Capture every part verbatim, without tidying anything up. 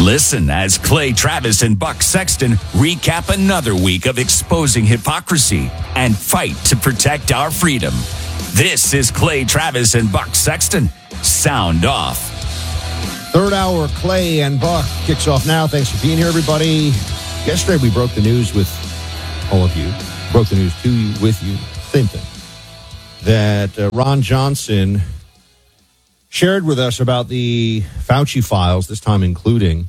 Listen as Clay Travis and Buck Sexton recap another week of exposing hypocrisy and fight to protect our freedom. This is Clay Travis and Buck Sexton. Sound off. Third hour, Clay and Buck kicks off now. Thanks for being here, everybody. Yesterday, we broke the news with all of you. Broke the news to you, with you. Same thing. That uh, Ron Johnson shared with us about the Fauci files, this time including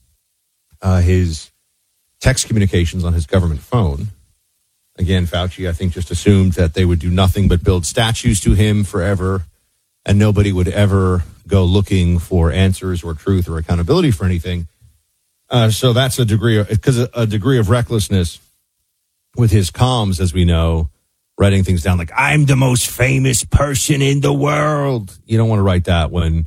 uh, his text communications on his government phone. Again, Fauci, I think, just assumed that they would do nothing but build statues to him forever, and nobody would ever go looking for answers or truth or accountability for anything. Uh, so that's a degree of, because a, a degree of recklessness with his comms, as we know, writing things down like, I'm the most famous person in the world. You don't want to write that when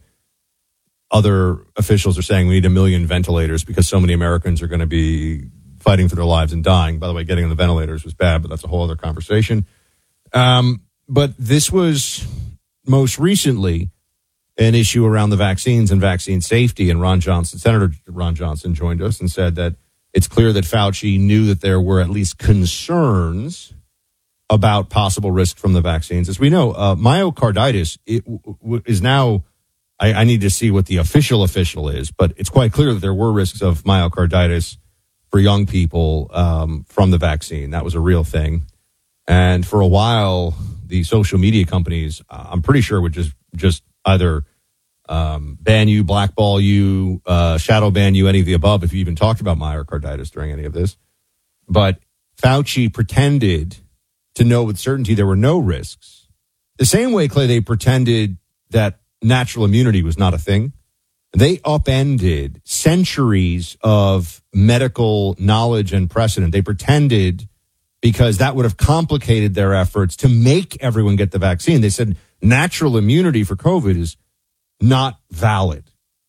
other officials are saying we need a million ventilators because so many Americans are going to be fighting for their lives and dying. By the way, getting on the ventilators was bad, but that's a whole other conversation. Um, but this was most recently an issue around the vaccines and vaccine safety. And Ron Johnson, Senator Ron Johnson, joined us and said that it's clear that Fauci knew that there were at least concerns about possible risk from the vaccines. As we know, uh, myocarditis it w- w- is now, I, I need to see what the official official is, but it's quite clear that there were risks of myocarditis for young people um, from the vaccine. That was a real thing. And for a while, the social media companies, uh, I'm pretty sure would just, just either um, ban you, blackball you, uh, shadow ban you, any of the above, if you even talked about myocarditis during any of this. But Fauci pretended to know with certainty there were no risks. The same way, Clay, they pretended that natural immunity was not a thing. They upended centuries of medical knowledge and precedent. They pretended because that would have complicated their efforts to make everyone get the vaccine. They said natural immunity for COVID is not valid.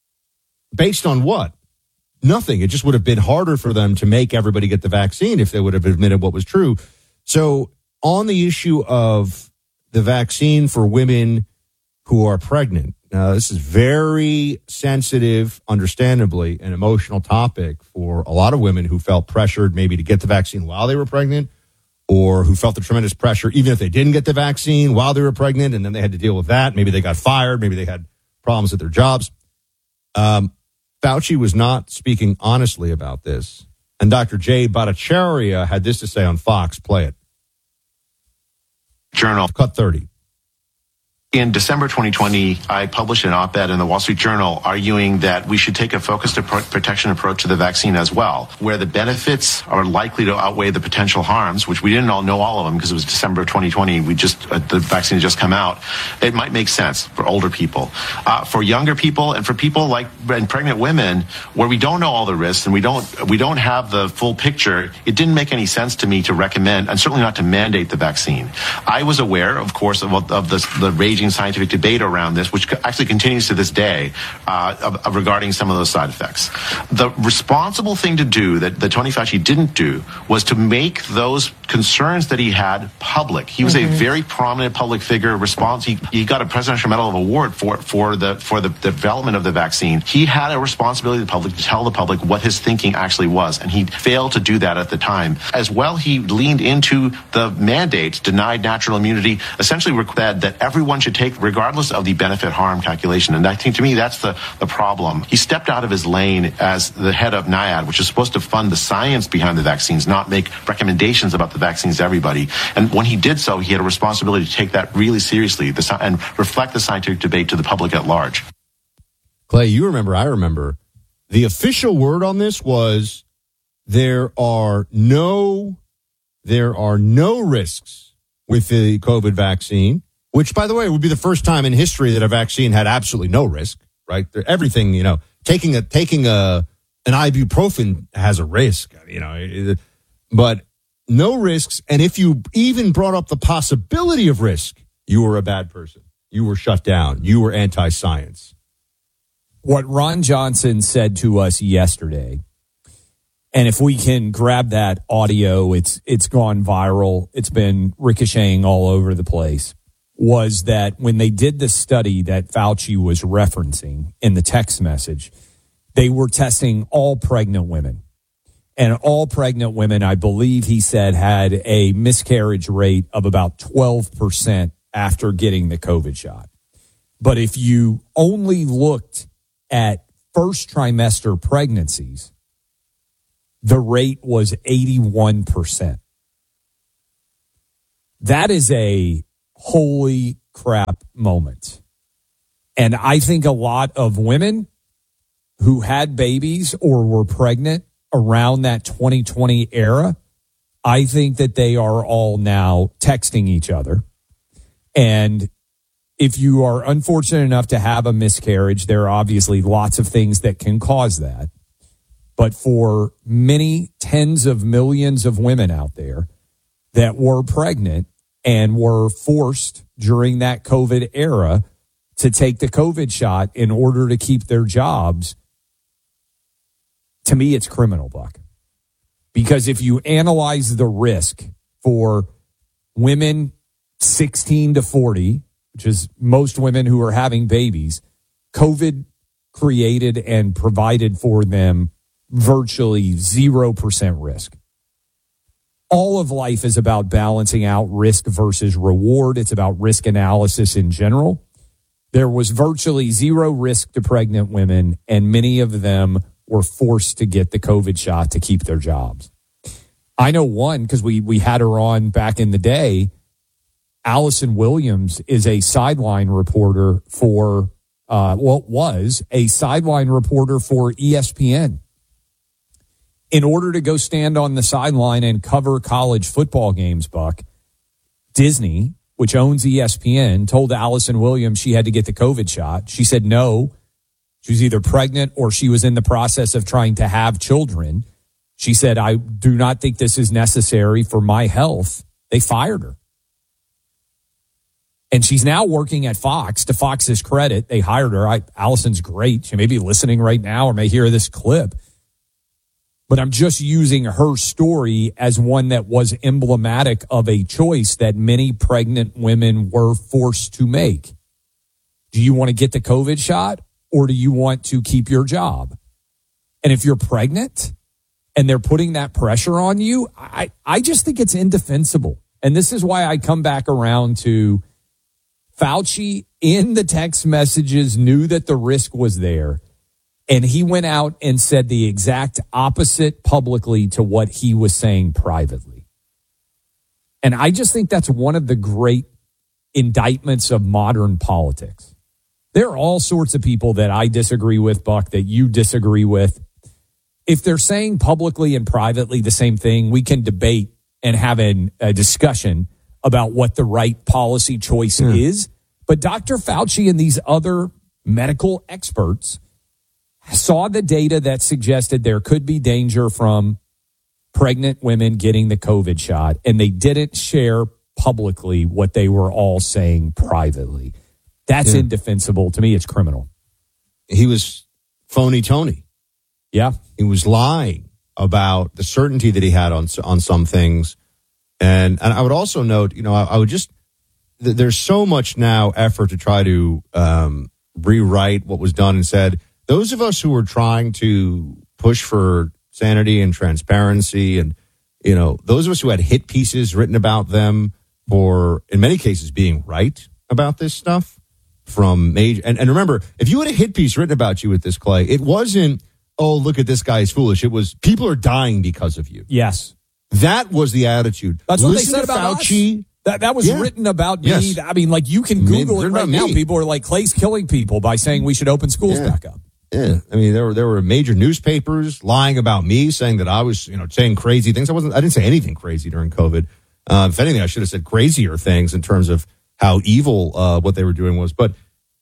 Based on what? Nothing. It just would have been harder for them to make everybody get the vaccine if they would have admitted what was true. So on the issue of the vaccine for women who are pregnant, now this is very sensitive, understandably, an emotional topic for a lot of women who felt pressured maybe to get the vaccine while they were pregnant, or who felt the tremendous pressure even if they didn't get the vaccine while they were pregnant, and then they had to deal with that. Maybe they got fired. Maybe they had problems at their jobs. Um, Fauci was not speaking honestly about this. And Doctor Jay Bhattacharya had this to say on Fox. Play it. Journal. Cut thirty. In December twenty twenty, I published an op-ed in the Wall Street Journal arguing that we should take a focused protection approach to the vaccine as well, where the benefits are likely to outweigh the potential harms, which we didn't all know all of them because it was December twenty twenty. We just uh, the vaccine had just come out. It might make sense for older people, uh, for younger people, and for people like and pregnant women, where we don't know all the risks and we don't we don't have the full picture. It didn't make any sense to me to recommend, and certainly not to mandate, the vaccine. I was aware, of course, of, of the the raging scientific debate around this, which actually continues to this day, uh, of, of regarding some of those side effects. The responsible thing to do that, that Tony Fauci didn't do was to make those concerns that he had public. He was mm-hmm. a very prominent public figure. Response. He, he got a Presidential Medal of Award for for the for the development of the vaccine. He had a responsibility to the public to tell the public what his thinking actually was, and he failed to do that at the time. As well, he leaned into the mandate, denied natural immunity, essentially required that everyone should take, regardless of the benefit-harm calculation. And I think, to me, that's the, the problem. He stepped out of his lane as the head of NIAID, which is supposed to fund the science behind the vaccines, not make recommendations about the vaccines to everybody. And when he did so, he had a responsibility to take that really seriously the, and reflect the scientific debate to the public at large. Clay, you remember, I remember, the official word on this was there are no, there are no risks with the COVID vaccine. Which, by the way, would be the first time in history that a vaccine had absolutely no risk, right? Everything, you know, taking a taking a an ibuprofen has a risk, you know, but no risks. And if you even brought up the possibility of risk, you were a bad person. You were shut down. You were anti-science. What Ron Johnson said to us yesterday, and if we can grab that audio, it's it's gone viral. It's been ricocheting all over the place. Was that when they did the study that Fauci was referencing in the text message, they were testing all pregnant women. And all pregnant women, I believe he said, had a miscarriage rate of about twelve percent after getting the COVID shot. But if you only looked at first trimester pregnancies, the rate was eighty-one percent. That is a holy crap moment. And I think a lot of women who had babies or were pregnant around that twenty twenty era, I think that they are all now texting each other. And if you are unfortunate enough to have a miscarriage, there are obviously lots of things that can cause that. But for many tens of millions of women out there that were pregnant and were forced during that COVID era to take the COVID shot in order to keep their jobs, to me, it's criminal, Buck. Because if you analyze the risk for women sixteen to forty, which is most women who are having babies, COVID created and provided for them virtually zero percent risk. All of life is about balancing out risk versus reward. It's about risk analysis in general. There was virtually zero risk to pregnant women, and many of them were forced to get the COVID shot to keep their jobs. I know one because we we had her on back in the day. Allison Williams is a sideline reporter for, uh, well, was a sideline reporter for E S P N. In order to go stand on the sideline and cover college football games, Buck, Disney, which owns E S P N, told Allison Williams she had to get the COVID shot. She said no. She was either pregnant or she was in the process of trying to have children. She said, I do not think this is necessary for my health. They fired her. And she's now working at Fox. To Fox's credit, they hired her. I, Allison's great. She may be listening right now or may hear this clip. But I'm just using her story as one that was emblematic of a choice that many pregnant women were forced to make. Do you want to get the COVID shot or do you want to keep your job? And if you're pregnant and they're putting that pressure on you, I, I just think it's indefensible. And this is why I come back around to Fauci in the text messages knew that the risk was there. And he went out and said the exact opposite publicly to what he was saying privately. And I just think that's one of the great indictments of modern politics. There are all sorts of people that I disagree with, Buck, that you disagree with. If they're saying publicly and privately the same thing, we can debate and have an, a discussion about what the right policy choice mm. is. But Doctor Fauci and these other medical experts saw the data that suggested there could be danger from pregnant women getting the COVID shot, and they didn't share publicly what they were all saying privately. That's yeah. indefensible. To me, it's criminal. He was phony Tony. Yeah. He was lying about the certainty that he had on on some things. And and I would also note, you know, I, I would just, there's so much now effort to try to um, rewrite what was done and said. Those of us who were trying to push for sanity and transparency and, you know, those of us who had hit pieces written about them for, in many cases, being right about this stuff from major. And, and remember, if you had a hit piece written about you with this, Clay, it wasn't, oh, look at this guy's foolish. It was, people are dying because of you. Yes. That was the attitude. That's what Listen they said about Fauci. Us. That, that was yeah. written about me. Yes. I mean, like, you can Google it right now. Me. People are like, Clay's killing people by saying we should open schools yeah. back up. Yeah, I mean, there were there were major newspapers lying about me, saying that I was, you know, saying crazy things. I wasn't. I didn't say anything crazy during COVID. Uh, if anything, I should have said crazier things in terms of how evil uh, what they were doing was. But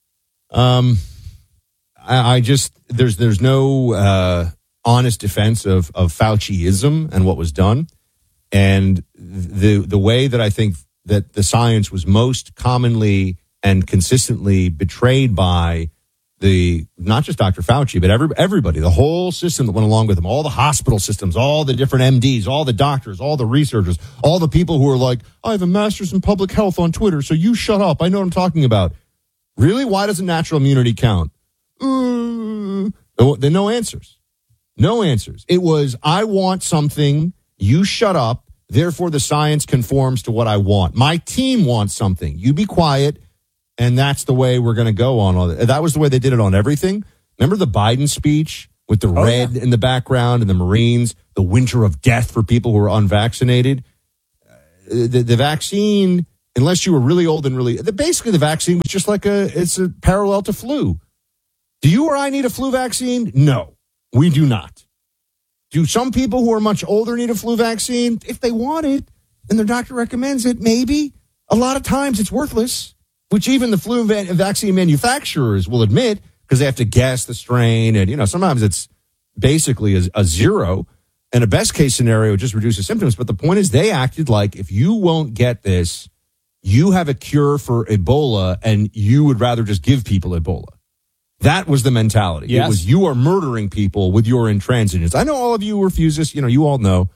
um, I, I just there's there's no uh, honest defense of of Fauciism and what was done, and the the way that I think that the science was most commonly and consistently betrayed by. The not just Doctor Fauci, but every, everybody, the whole system that went along with him, all the hospital systems, all the different M Ds, all the doctors, all the researchers, all the people who are like, I have a master's in public health on Twitter, so you shut up. I know what I'm talking about. Really? Why doesn't natural immunity count? Uh, There were no answers. No answers. It was, I want something, you shut up, therefore the science conforms to what I want. My team wants something, you be quiet, and that's the way we're going to go on all that. That was the way they did it on everything. Remember the Biden speech with the oh, red yeah. in the background and the Marines, the winter of death for people who are unvaccinated? Uh, the, the vaccine, unless you were really old and really, the, basically the vaccine was just like a, it's a parallel to flu. Do you or I need a flu vaccine? No, we do not. Do some people who are much older need a flu vaccine? If they want it and their doctor recommends it, maybe. A lot of times it's worthless, which even the flu va- vaccine manufacturers will admit, because they have to guess the strain. And, you know, sometimes it's basically a, a zero. And a best case scenario just reduces symptoms. But the point is they acted like if you won't get this, you have a cure for Ebola and you would rather just give people Ebola. That was the mentality. Yes. It was you are murdering people with your intransigence. I know all of you refuse this. You know, you all know.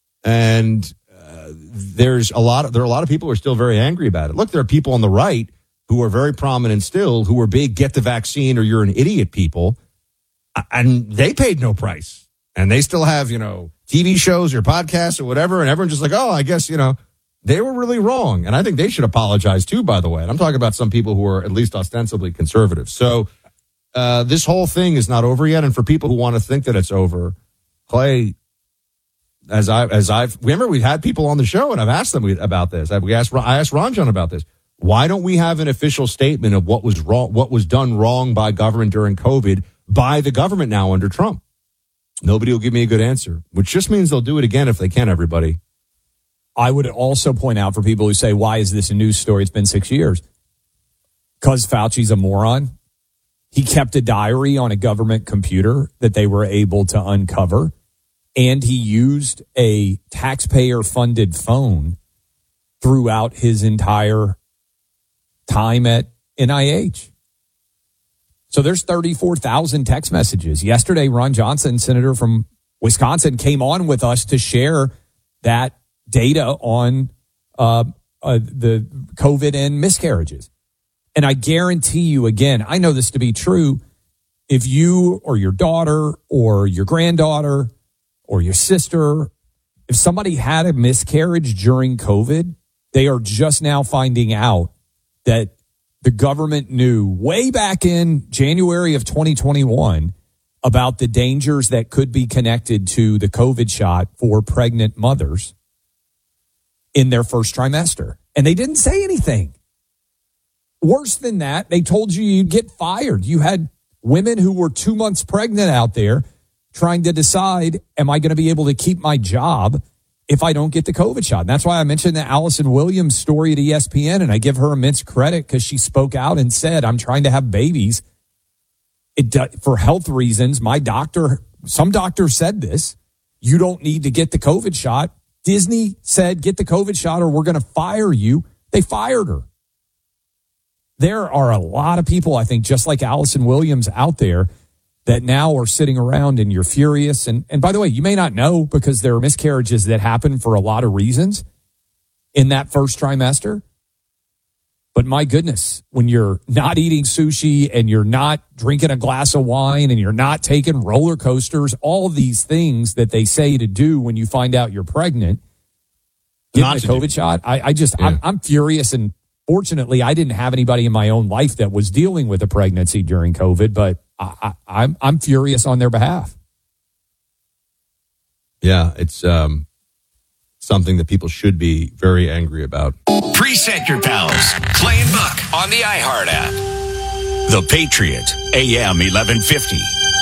And uh, there's a lot of, there are a lot of people who are still very angry about it. Look, there are people on the right who are very prominent still, who are big, get the vaccine or you're an idiot people. And they paid no price. And they still have, you know, T V shows or podcasts or whatever. And everyone's just like, oh, I guess, you know, they were really wrong. And I think they should apologize too, by the way. And I'm talking about some people who are at least ostensibly conservative. So uh, this whole thing is not over yet. And for people who want to think that it's over, Clay, as I, as I've, remember we had people on the show and I've asked them about this. We asked, I asked Ron John about this. Why don't we have an official statement of what was wrong, what was done wrong by government during COVID by the government now under Trump? Nobody will give me a good answer, which just means they'll do it again if they can, everybody. I would also point out for people who say, why is this a news story? It's been six years. Because Fauci's a moron. He kept a diary on a government computer that they were able to uncover. And he used a taxpayer-funded phone throughout his entire time at N I H. So there's thirty-four thousand text messages. Yesterday, Ron Johnson, senator from Wisconsin, came on with us to share that data on uh, uh, the COVID and miscarriages. And I guarantee you, again, I know this to be true, if you or your daughter or your granddaughter or your sister, if somebody had a miscarriage during COVID, they are just now finding out that the government knew way back in January of twenty twenty-one about the dangers that could be connected to the COVID shot for pregnant mothers in their first trimester. And they didn't say anything. Worse than that, they told you you'd get fired. You had women who were two months pregnant out there trying to decide, am I going to be able to keep my job if I don't get the COVID shot? And that's why I mentioned the Allison Williams story at E S P N, and I give her immense credit because she spoke out and said, I'm trying to have babies. It for health reasons. My doctor, some doctor said this, you don't need to get the COVID shot. Disney said, get the COVID shot or we're going to fire you. They fired her. There are a lot of people, I think, just like Allison Williams out there that now are sitting around and you're furious. And, and by the way, you may not know because there are miscarriages that happen for a lot of reasons in that first trimester. But my goodness, when you're not eating sushi and you're not drinking a glass of wine and you're not taking roller coasters, all of these things that they say to do when you find out you're pregnant, getting a COVID do. shot, I, I just, yeah. I'm, I'm furious. And fortunately, I didn't have anybody in my own life that was dealing with a pregnancy during COVID, but I, I, I'm I'm furious on their behalf. Yeah, it's um, something that people should be very angry about. Preset your pals. Clay and Buck on the iHeart app. The Patriot, A M eleven fifty.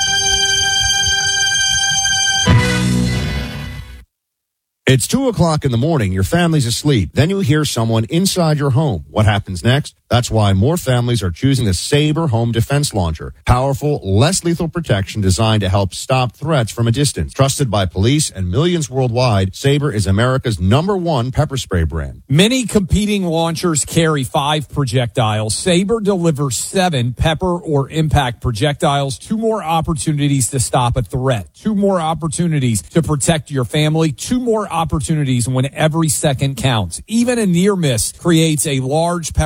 It's two o'clock in the morning. Your family's asleep. Then you hear someone inside your home. What happens next? That's why more families are choosing the Sabre Home Defense Launcher. Powerful, less lethal protection designed to help stop threats from a distance. Trusted by police and millions worldwide, Sabre is America's number one pepper spray brand. Many competing launchers carry five projectiles. Sabre delivers seven pepper or impact projectiles. Two more opportunities to stop a threat. Two more opportunities to protect your family. Two more opportunities when every second counts. Even a near miss creates a large pepper cloud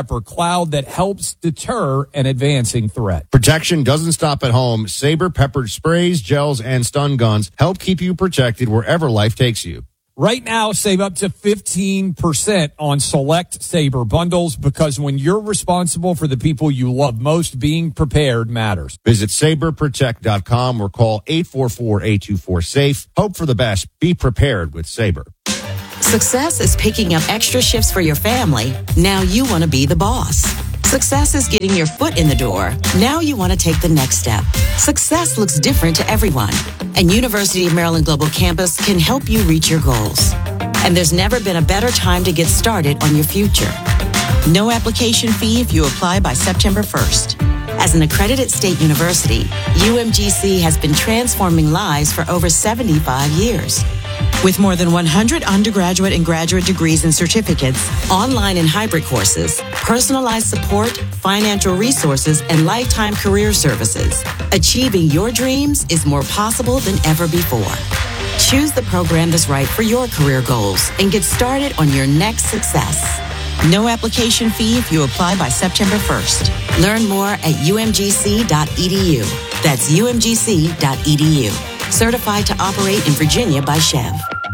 cloud that helps deter an advancing threat. Protection doesn't stop at home. Sabre peppered sprays, gels, and stun guns help keep you protected wherever life takes you. Right now, save up to fifteen percent on select Sabre bundles, because when you're responsible for the people you love most, being prepared matters. Visit sabre protect dot com or call eight four four, eight two four, SAFE. Hope for the best. Be prepared with Sabre. Success is picking up extra shifts for your family. Now you want to be the boss. Success is getting your foot in the door. Now you want to take the next step. Success looks different to everyone, and University of Maryland Global Campus can help you reach your goals. And there's never been a better time to get started on your future. No application fee if you apply by September first. As an accredited state university, U M G C has been transforming lives for over seventy-five years. With more than one hundred undergraduate and graduate degrees and certificates, online and hybrid courses, personalized support, financial resources, and lifetime career services, achieving your dreams is more possible than ever before. Choose the program that's right for your career goals and get started on your next success. No application fee if you apply by September first. Learn more at u m g c dot e d u. That's u m g c dot e d u. Certified to operate in Virginia by Chev.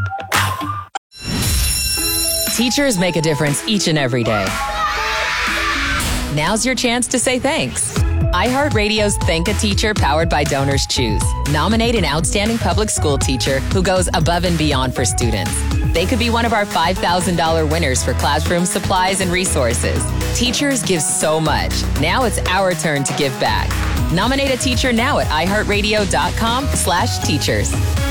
Teachers make a difference each and every day. Now's your chance to say thanks. iHeartRadio's Thank a Teacher, powered by Donors Choose. Nominate an outstanding public school teacher who goes above and beyond for students. They could be one of our five thousand dollars winners for classroom supplies and resources. Teachers give so much. Now it's our turn to give back. Nominate a teacher now at iHeartRadio.com slash teachers.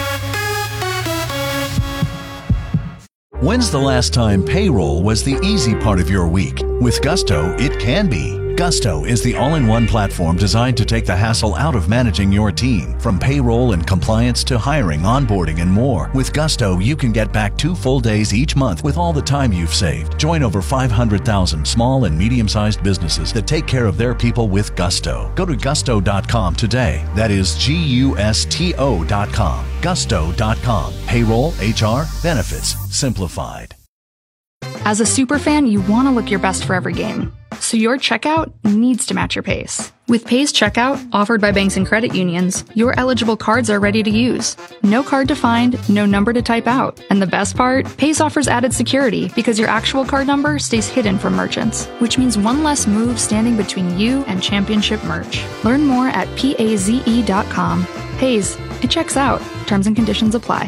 When's the last time payroll was the easy part of your week? With Gusto, it can be. Gusto is the all-in-one platform designed to take the hassle out of managing your team. From payroll and compliance to hiring, onboarding, and more. With Gusto, you can get back two full days each month with all the time you've saved. Join over five hundred thousand small and medium-sized businesses that take care of their people with Gusto. Go to gusto dot com today. That is G U S T O dot com. gusto dot com. Payroll, H R, benefits, simplified. As a superfan, you want to look your best for every game. So your checkout needs to match your pace. With Pace Checkout, offered by banks and credit unions, your eligible cards are ready to use. No card to find, no number to type out. And the best part? Pace offers added security because your actual card number stays hidden from merchants, which means one less move standing between you and championship merch. Learn more at paze dot com. Paze, it checks out. Terms and conditions apply.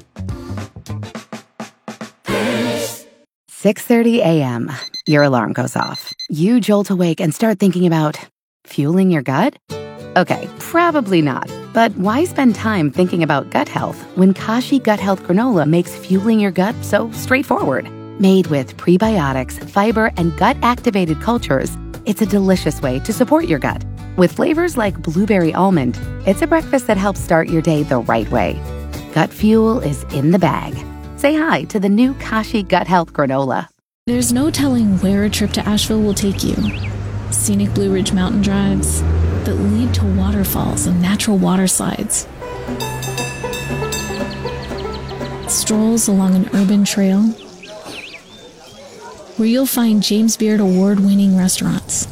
six thirty a.m. Your alarm goes off. You jolt awake and start thinking about fueling your gut? Okay, probably not. But why spend time thinking about gut health when Kashi Gut Health Granola makes fueling your gut so straightforward? Made with prebiotics, fiber, and gut-activated cultures, it's a delicious way to support your gut. With flavors like blueberry almond, it's a breakfast that helps start your day the right way. Gut fuel is in the bag. Say hi to the new Kashi Gut Health Granola. There's no telling where a trip to Asheville will take you. Scenic Blue Ridge mountain drives that lead to waterfalls and natural water slides. Strolls along an urban trail where you'll find James Beard award-winning restaurants.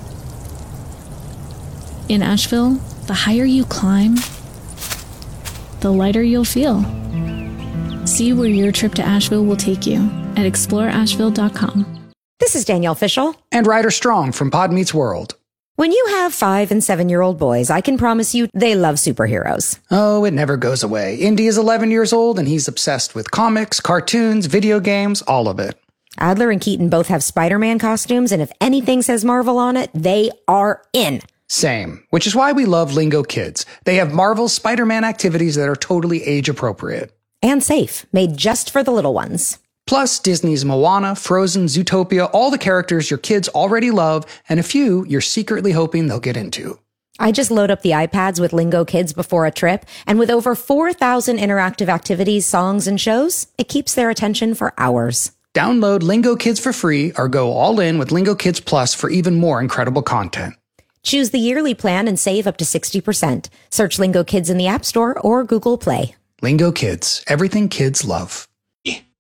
In Asheville, the higher you climb, the lighter you'll feel. See where your trip to Asheville will take you at explore asheville dot com. This is Danielle Fishel. And Ryder Strong from Pod Meets World. When you have five and seven-year-old boys, I can promise you they love superheroes. Oh, it never goes away. Indy is eleven years old, and he's obsessed with comics, cartoons, video games, all of it. Adler and Keaton both have Spider-Man costumes, and if anything says Marvel on it, they are in. Same, which is why we love Lingo Kids. They have Marvel's Spider-Man activities that are totally age-appropriate. And safe, made just for the little ones. Plus, Disney's Moana, Frozen, Zootopia, all the characters your kids already love, and a few you're secretly hoping they'll get into. I just load up the iPads with Lingo Kids before a trip, and with over four thousand interactive activities, songs, and shows, it keeps their attention for hours. Download Lingo Kids for free or go all in with Lingo Kids Plus for even more incredible content. Choose the yearly plan and save up to sixty percent. Search Lingo Kids in the App Store or Google Play. Lingo Kids, everything kids love.